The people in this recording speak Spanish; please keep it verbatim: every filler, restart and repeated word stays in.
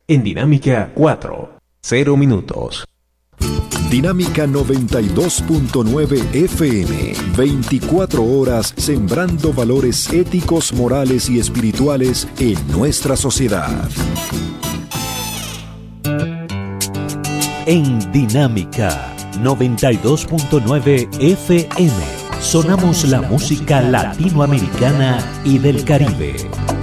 En Dinámica cuatro, cero minutos. Dinámica noventa y dos punto nueve F M, veinticuatro horas sembrando valores éticos, morales y espirituales en nuestra sociedad. En Dinámica noventa y dos punto nueve F M, sonamos la música latinoamericana y del Caribe.